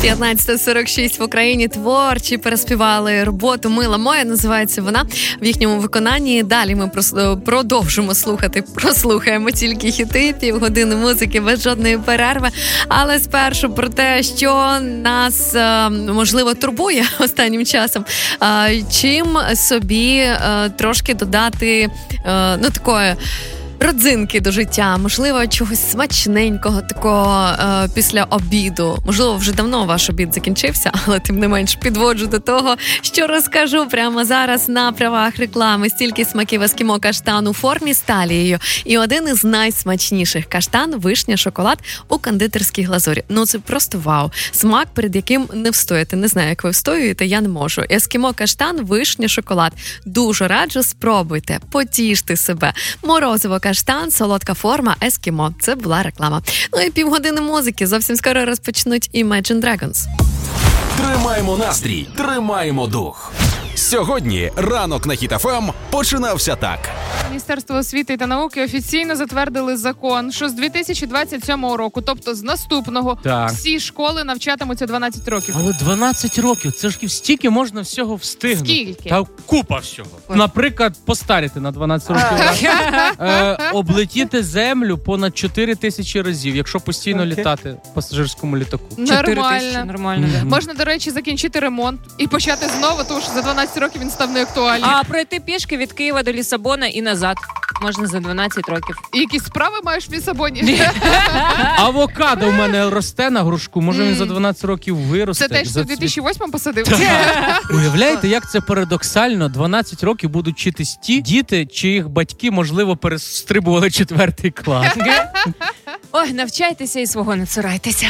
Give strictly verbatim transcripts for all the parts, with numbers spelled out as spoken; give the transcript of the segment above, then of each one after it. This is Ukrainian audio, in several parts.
п'ятнадцята сорок шість в Україні. Творчі переспівали роботу «Мила моя», називається вона в їхньому виконанні. Далі ми продовжимо слухати, прослухаємо тільки хіти, півгодини музики без жодної перерви. Але спершу про те, що нас, можливо, турбує останнім часом. Чим собі трошки додати, ну, такої родзинки до життя, можливо, чогось смачненького такого е, після обіду. Можливо, вже давно ваш обід закінчився, але тим не менш підводжу до того, що розкажу прямо зараз на правах реклами. Стільки смаків ескімо каштан у формі з талією. І один із найсмачніших каштан – вишня-шоколад у кондитерській глазурі. Ну, це просто вау. Смак, перед яким не встояти. Не знаю, як ви встоюєте, я не можу. Ескімо каштан, вишня-шоколад. Дуже раджу, спробуйте, потіште себе. Морозиво каштан, солодка форма, ескімо. Це була реклама. Ну і півгодини музики. Зовсім скоро розпочнуть Imagine Dragons. Тримаємо настрій, тримаємо дух. Сьогодні ранок на Хіт еф ем починався так. Міністерство освіти та науки офіційно затвердили закон, що з дві тисячі двадцять сьомого року, тобто з наступного, так, всі школи навчатимуться дванадцять років. Але дванадцять років, це ж стільки можна всього встигнути. Скільки? Та купа всього. Ой. Наприклад, постаріти на дванадцять років. е, облетіти землю понад чотири тисячі разів, якщо постійно okay. літати в пасажирському літаку. Нормально. Нормально. Mm-hmm. Можна, до речі, закінчити ремонт і почати знову, тому що за дванадцять років він став неактуальним. А пройти пішки від Києва до Лісабона і назад можна за дванадцять років. І які справи маєш в Лісабоні? Авокадо у мене росте на грушку, може mm. він за дванадцять років виросте. Це те, що в дві тисячі восьмому посадив? Уявляєте, як це парадоксально? дванадцять років будуть вчитись ті діти, чиїх батьки, можливо, перестрибували четвертий клас. Ой, навчайтеся і свого не цурайтеся.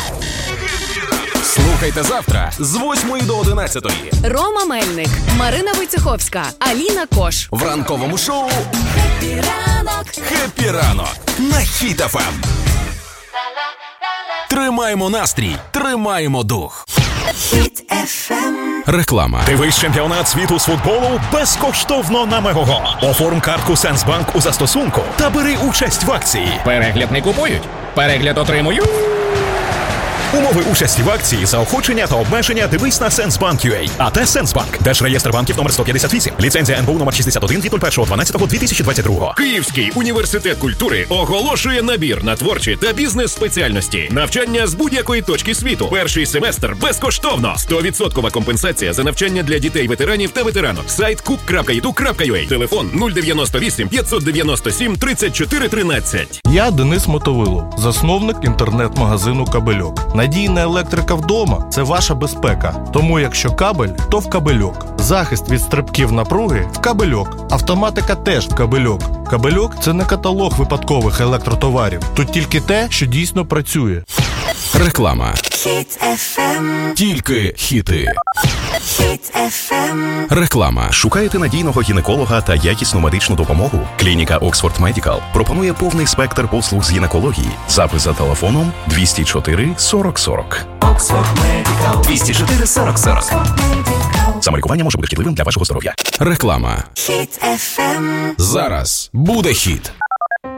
Слухайте завтра з восьмої до одинадцятої. Рома Мельник, Марина Войцеховська, Аліна Кош. В ранковому шоу «Хеппі ранок». «Хеппі ранок» на Хіт еф ем. Тримаємо настрій, тримаємо дух. Хіт еф ем. Реклама. Дивись чемпіонат світу з футболу безкоштовно на Мегого. Оформ картку Сенсбанк у застосунку та бери участь в акції. Перегляд не купують, перегляд отримують. Умови участі в акції, заохочення та обмеження дивись на Сенсбанк.ua. АТ Сенсбанк. Держреєстр банків номер сто п'ятдесят вісім. Ліцензія ен бе у номер шістдесят один від першого дванадцятого дві тисячі двадцять другого. Київський університет культури оголошує набір на творчі та бізнес-спеціальності. Навчання з будь-якої точки світу. Перший семестр безкоштовно. сто відсотків компенсація за навчання для дітей-ветеранів та ветеранок. Сайт кук крапка і ду крапка ю а. Телефон нуль дев'яносто вісім п'ятсот дев'яносто сім тридцять чотири тринадцять. Я Денис Мотовилов, засновник інтернет-магазину «Кабельок». Надійна електрика вдома – це ваша безпека. Тому якщо кабель, то в «Кабельок». Захист від стрибків напруги – в «Кабельок». Автоматика теж в «Кабельок». «Кабельок» – це не каталог випадкових електротоварів. Тут тільки те, що дійсно працює. Реклама. Хіт еф ем. Тільки хіти. Хіт еф ем. Реклама. Шукаєте надійного гінеколога та якісну медичну допомогу? Клініка Oxford Medical пропонує повний спектр послуг з гінекології. Запис за телефоном двісті чотири сорок сорок. Oxford Medical. двісті чотири сорок сорок. Самолікування може бути шкідливим для вашого здоров'я. Реклама. Хіт еф ем. Зараз буде хіт.